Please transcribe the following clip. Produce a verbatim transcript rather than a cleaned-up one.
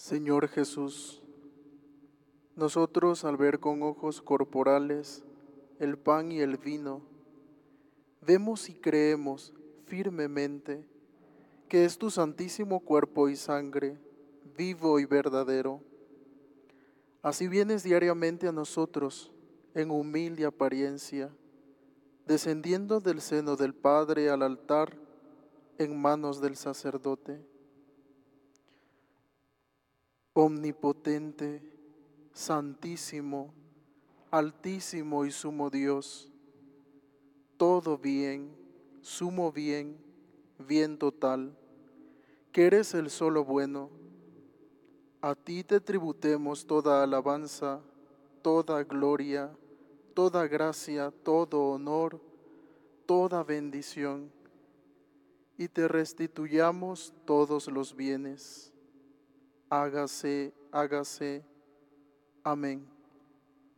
Señor Jesús, nosotros al ver con ojos corporales el pan y el vino, vemos y creemos firmemente que es tu santísimo cuerpo y sangre, vivo y verdadero. Así vienes diariamente a nosotros en humilde apariencia, descendiendo del seno del Padre al altar en manos del sacerdote. Omnipotente, santísimo, altísimo y sumo Dios, todo bien, sumo bien, bien total, que eres el solo bueno. A ti te tributemos toda alabanza, toda gloria, toda gracia, todo honor, toda bendición, y te restituyamos todos los bienes. Hágase, hágase. Amén.